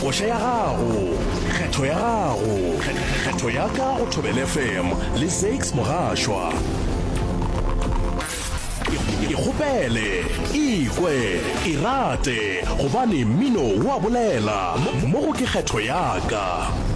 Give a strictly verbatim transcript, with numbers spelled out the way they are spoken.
Koša ya gago, kgetho ya gago, kgetho ya ka go Thobela F M le six Mogashwa. Ikgopele, ikwe, irate, gobane mmino wa bolela, mo go ke kgetho ya ka.